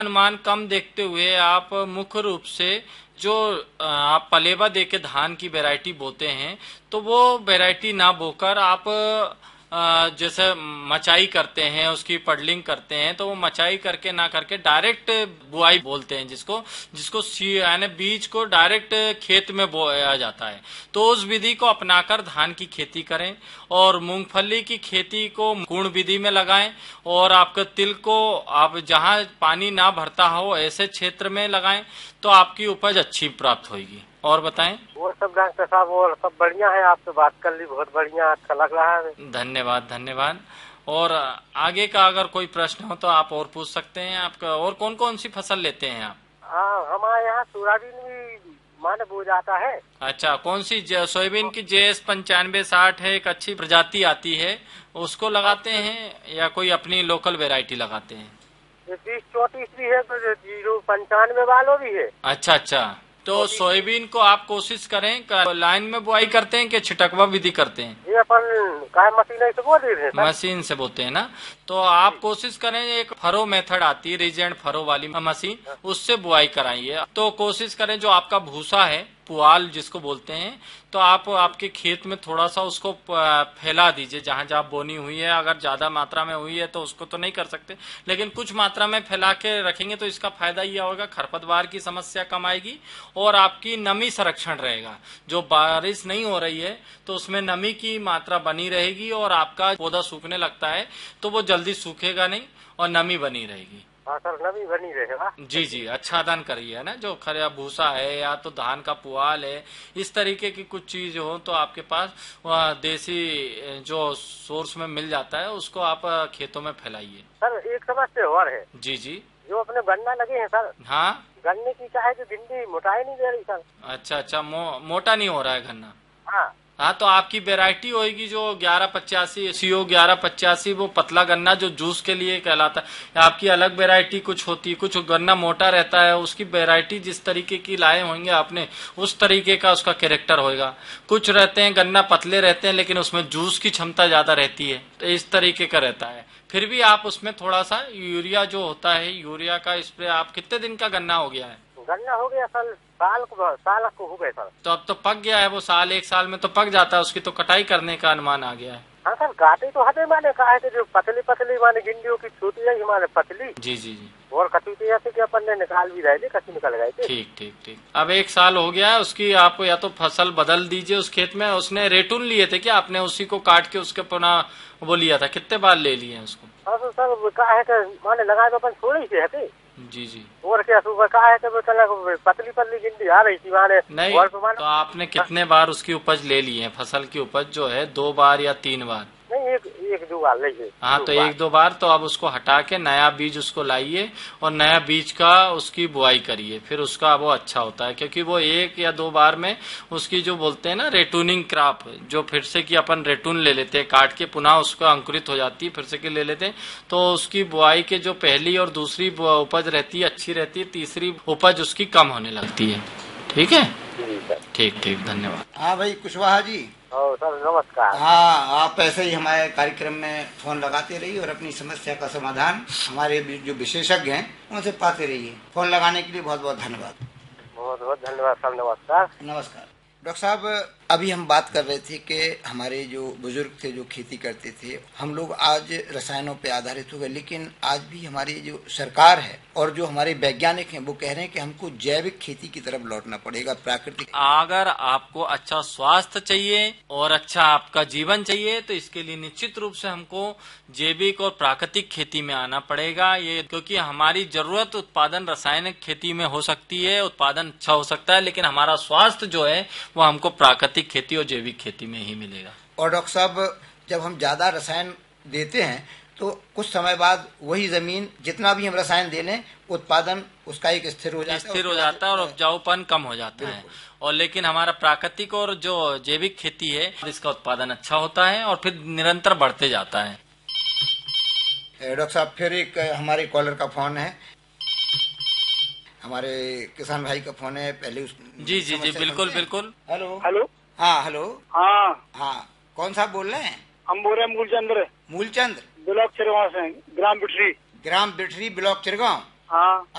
अनुमान कम देखते हुए आप मुख्य रूप से जो आप पलेवा दे के धान की वैरायटी बोते हैं, तो वो वैरायटी ना बोकर आप जैसे मचाई करते हैं, उसकी पडलिंग करते हैं, तो वो मचाई करके ना करके डायरेक्ट बुआई बोलते हैं जिसको जिसको यानी बीज को डायरेक्ट खेत में बोया जाता है। तो उस विधि को अपनाकर धान की खेती करें और मूंगफली की खेती को पूर्ण विधि में लगाएं, और आपके तिल को आप जहां पानी ना भरता हो ऐसे क्षेत्र में लगाएं, तो आपकी उपज अच्छी प्राप्त होगी। और बताएं। वो सब डॉक्टर साहब वो सब बढ़िया है, आपसे बात कर ली, बहुत बढ़िया, अच्छा लग रहा है। धन्यवाद धन्यवाद। और आगे का अगर कोई प्रश्न हो तो आप और पूछ सकते हैं। आपका और कौन कौन सी फसल लेते हैं आप? हाँ, हमारे यहाँ सोयाबीन भी माने बोया जाता है। अच्छा, कौन सी सोयाबीन की JS 9560 है, एक अच्छी प्रजाति आती है, उसको लगाते हैं या कोई अपनी लोकल वेराइटी लगाते हैं? 30-34 भी है, तो 095 वालों भी है। अच्छा अच्छा। तो सोयाबीन को आप कोशिश करें, लाइन में बुआई करते हैं कि छिटकवा विधि करते हैं? ये अपन मशीन से बो दे रहे हैं। मशीन से बोते हैं ना, तो आप कोशिश करें, एक फरो मेथड आती है, रीजेंट फरो वाली मशीन, उससे बुआई कराइए। तो कोशिश करें जो आपका भूसा है, पुआल जिसको बोलते हैं, तो आप आपके खेत में थोड़ा सा उसको फैला दीजिए जहां जहां बोनी हुई है। अगर ज्यादा मात्रा में हुई है तो उसको तो नहीं कर सकते, लेकिन कुछ मात्रा में फैला के रखेंगे तो इसका फायदा यह होगा, खरपतवार की समस्या कम आएगी और आपकी नमी संरक्षण रहेगा। जो बारिश नहीं हो रही है तो उसमें नमी की मात्रा बनी रहेगी और आपका पौधा सूखने लगता है तो वो जल्दी सूखेगा नहीं और नमी बनी रहेगी। हाँ सर, नमी बनी रहेगा। जी जी, अच्छा दान करिए, है ना। जो खरा भूसा है या तो धान का पुआल है, इस तरीके की कुछ चीज हो तो आपके पास देसी जो सोर्स में मिल जाता है उसको आप खेतों में फैलाइए। सर एक समस्या और है। जी जी। जो अपने गन्ना लगे हैं सर। हाँ। गन्ने की क्या है कि भिंडी मोटाई नहीं दे रही सर। अच्छा अच्छा, मोटा नहीं हो रहा है गन्ना। हाँ हाँ, तो आपकी वेराइटी होगी जो 1185 CO 1185, वो पतला गन्ना जो जूस के लिए कहलाता है। आपकी अलग वेराइटी कुछ होती, कुछ गन्ना मोटा रहता है, उसकी वेराइटी जिस तरीके की लाए होंगे आपने उस तरीके का उसका कैरेक्टर होगा। कुछ रहते हैं गन्ना पतले रहते हैं लेकिन उसमें जूस की क्षमता ज्यादा रहती है, तो इस तरीके का रहता है। फिर भी आप उसमें थोड़ा सा यूरिया जो होता है, यूरिया का स्प्रे। आप कितने दिन का गन्ना हो गया है? गन्ना हो गया सर, साल को हो गए सर। तो अब तो पक गया है वो, साल एक साल में तो पक जाता है, उसकी तो कटाई करने का अनुमान आ गया है। हाँ सर, काटे तो हटे माने कहा है कि जो पतली पतली माने गिंडियों की छोटी है माने पतली। जी जी जी। और कटुती ऐसे कि अपन ने निकाल भी रहे थे, कच्ची निकल गए थे। ठीक ठीक ठीक। अब एक साल हो गया है उसकी, आप या तो फसल बदल दीजिए उस खेत में। उसने रेटून लिए थे क्या आपने? उसी को काट के उसके पुनः वो लिया था? कितने बार ले लिए हैं उसको? हाँ तो सर कहा है कि माने लगाए तो अपन थोड़ी से हटे। जी जी। और क्या सुबह कहा है कि पतली पतली गिंडी आ रही थी माने। नहीं, तो आपने कितने बार उसकी उपज ले ली है? फसल की उपज जो है 2 बार या 3 बार? नहीं, एक दो बार लीजिए। हाँ, तो 1-2 बार। तो अब उसको हटा के नया बीज उसको लाइए और नया बीज का उसकी बुआई करिए, फिर उसका वो अच्छा होता है। क्योंकि वो 1 या 2 बार में उसकी जो बोलते हैं ना रेटूनिंग क्रॉप, जो फिर से की अपन रेटून ले लेते हैं काट के, पुनः उसको अंकुरित हो जाती है, फिर से की ले लेते हैं, तो उसकी बुआई के जो पहली और दूसरी उपज रहती है अच्छी रहती है, तीसरी उपज उसकी कम होने लगती है। ठीक है, ठीक ठीक, धन्यवाद। हाँ भाई कुशवाहा जी। सर नमस्कार। हाँ, आप ऐसे ही हमारे कार्यक्रम में फोन लगाते रहिए और अपनी समस्या का समाधान हमारे जो विशेषज्ञ हैं उनसे पाते रहिए। फोन लगाने के लिए बहुत बहुत धन्यवाद। बहुत बहुत धन्यवाद सर, नमस्कार। नमस्कार। डॉक्टर साहब, अभी हम बात कर रहे थे कि हमारे जो बुजुर्ग थे जो खेती करते थे, हम लोग आज रसायनों पे आधारित हो गए, लेकिन आज भी हमारी जो सरकार है और जो हमारे वैज्ञानिक हैं वो कह रहे हैं कि हमको जैविक खेती की तरफ लौटना पड़ेगा, प्राकृतिक। अगर आपको अच्छा स्वास्थ्य चाहिए और अच्छा आपका जीवन चाहिए तो इसके लिए निश्चित रूप से हमको जैविक और प्राकृतिक खेती में आना पड़ेगा। ये क्योंकि हमारी जरूरत उत्पादन रासायनिक खेती में हो सकती है, उत्पादन अच्छा हो सकता है, लेकिन हमारा स्वास्थ्य जो है वो हमको प्राकृतिक खेती और जैविक खेती में ही मिलेगा। और डॉक्टर साहब, जब हम ज्यादा रसायन देते हैं तो कुछ समय बाद वही जमीन जितना भी हम रसायन दे लें, उत्पादन उसका एक स्थिर हो जाता है और उपजाऊपन कम हो जाता है। और लेकिन हमारा प्राकृतिक और जो जैविक खेती है इसका उत्पादन अच्छा होता है और फिर निरंतर बढ़ते जाता है। डॉक्टर साहब, फिर एक हमारे कॉलर का फोन है, हमारे किसान भाई का फोन है। पहले जी जी जी, बिल्कुल बिल्कुल। Hello hello. हाँ हेलो। हाँ हाँ, कौन साहब बोल रहे हैं? हम बोल रहे हैं मूलचंद, मूलचंद, ब्लॉक चिरगांव से, ग्राम बिठरी। ग्राम बिठरी, ब्लॉक चिरगांव। हाँ।